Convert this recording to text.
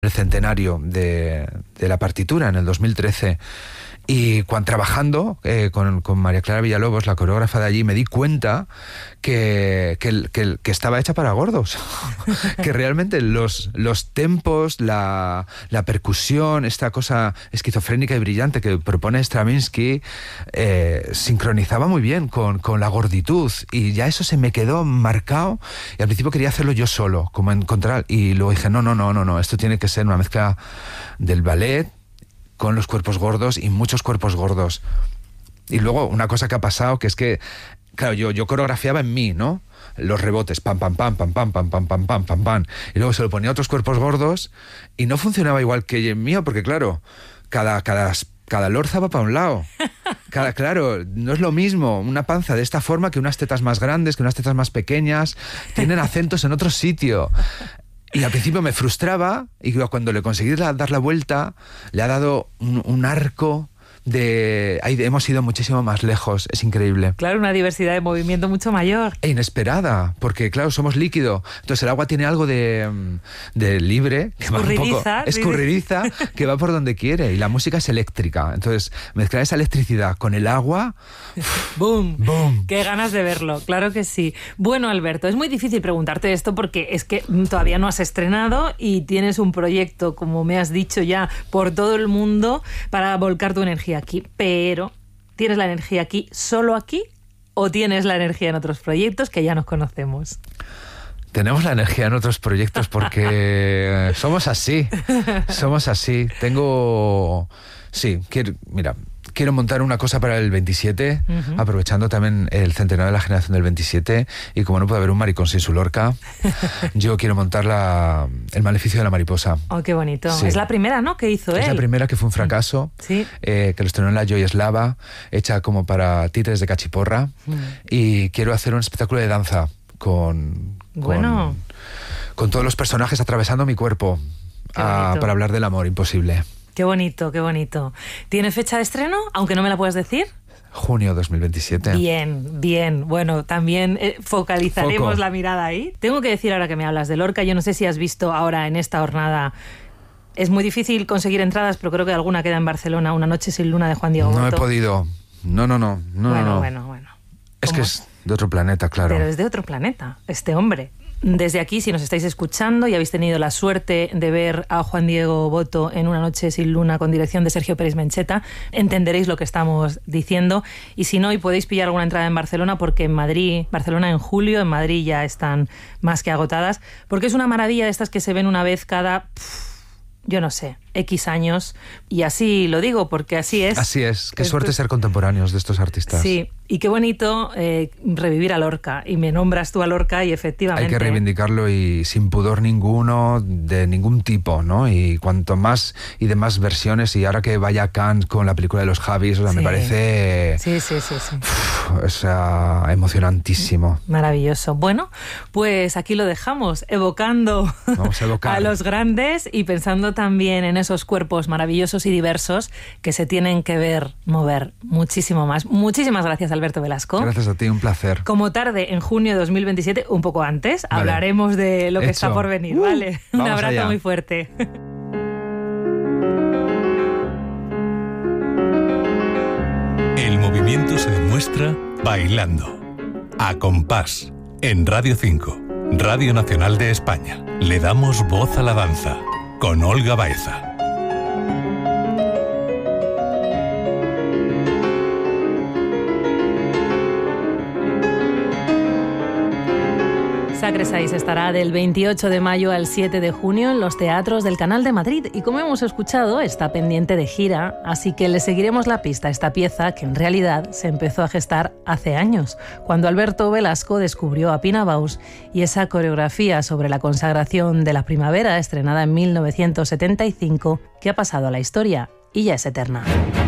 el centenario de la partitura en el 2013. Y cuando trabajando con María Clara Villalobos, la coreógrafa de allí, me di cuenta que estaba hecha para gordos. Que realmente los tempos, la percusión, esta cosa esquizofrénica y brillante que propone Stravinsky, sincronizaba muy bien con la gorditud. Y ya eso se me quedó marcado. Y al principio quería hacerlo yo solo, como encontrar. Y luego dije, no, esto tiene que ser una mezcla del ballet con los cuerpos gordos y muchos cuerpos gordos. Y luego una cosa que ha pasado, que es que, claro, yo coreografiaba en mí, ¿no? Los rebotes, pam, pam, pam, pam, pam, pam, pam, pam, pam, pam, pam. Y luego se lo ponía a otros cuerpos gordos y no funcionaba igual que el mío, porque claro, cada lorza va para un lado. Claro, no es lo mismo una panza de esta forma que unas tetas más grandes, que unas tetas más pequeñas. Tienen acentos en otro sitio. Y al principio me frustraba, y cuando le conseguí dar la vuelta, le ha dado un arco hemos ido muchísimo más lejos, es increíble. Claro, una diversidad de movimiento mucho mayor. E inesperada, porque claro, somos líquido, entonces el agua tiene algo de libre, que va un poco escurridiza, que va por donde quiere, y la música es eléctrica, entonces mezclar esa electricidad con el agua... ¡Boom! ¡Boom! ¡Qué ganas de verlo! Claro que sí. Bueno, Alberto, es muy difícil preguntarte esto porque es que todavía no has estrenado y tienes un proyecto, como me has dicho ya, por todo el mundo para volcar tu energía aquí, pero ¿tienes la energía aquí, solo aquí, o tienes la energía en otros proyectos que ya nos conocemos? Tenemos la energía en otros proyectos porque somos así. Quiero montar una cosa para el 27, aprovechando también el centenario de la generación del 27, y como no puede haber un maricón sin su Lorca, yo quiero montar el Maleficio de la Mariposa. ¡Oh, qué bonito! Sí. Es la primera, ¿no?, que hizo él. Es la primera, que fue un fracaso, sí. Que lo estrenó en la Joy Eslava, hecha como para títeres de cachiporra, y quiero hacer un espectáculo de danza con todos los personajes atravesando mi cuerpo para hablar del amor imposible. Qué bonito, qué bonito. ¿Tiene fecha de estreno, aunque no me la puedas decir? Junio 2027. Bien. Bueno, también focalizaremos la mirada ahí. Tengo que decir, ahora que me hablas de Lorca, yo no sé si has visto ahora en esta jornada... Es muy difícil conseguir entradas, pero creo que alguna queda en Barcelona, Una noche sin luna, de Juan Diego Boto. No he podido. No. Bueno. Es que es de otro planeta, claro. Pero es de otro planeta, este hombre. Desde aquí, si nos estáis escuchando y habéis tenido la suerte de ver a Juan Diego Boto en Una noche sin luna, con dirección de Sergio Pérez Mencheta, entenderéis lo que estamos diciendo. Y si no, y podéis pillar alguna entrada en Barcelona, porque en Barcelona en julio, en Madrid ya están más que agotadas, porque es una maravilla de estas que se ven una vez cada... yo no sé, X años, y así lo digo porque así es. Así es, qué suerte ser contemporáneos de estos artistas. Sí, y qué bonito revivir a Lorca, y me nombras tú a Lorca y efectivamente... Hay que reivindicarlo y sin pudor ninguno, de ningún tipo, ¿no? Y cuanto más y de más versiones, y ahora que vaya a Cannes con la película de los Javis, o sea, me parece... Sí. Es emocionantísimo. Maravilloso. Bueno, pues aquí lo dejamos, evocando a los grandes y pensando también en esos cuerpos maravillosos y diversos que se tienen que ver mover muchísimo más. Muchísimas gracias, Alberto Velasco. Gracias a ti, un placer. Como tarde, en junio de 2027, un poco antes, hablaremos de lo que está por venir, ¿vale? Un abrazo allá. Muy fuerte. El movimiento se demuestra bailando. A compás, en Radio 5, Radio Nacional de España. Le damos voz a la danza, con Olga Baeza. Sacre Sais estará del 28 de mayo al 7 de junio en los teatros del Canal de Madrid y, como hemos escuchado, está pendiente de gira, así que le seguiremos la pista a esta pieza que en realidad se empezó a gestar hace años, cuando Alberto Velasco descubrió a Pina Bausch y esa coreografía sobre la consagración de la primavera, estrenada en 1975, que ha pasado a la historia y ya es eterna.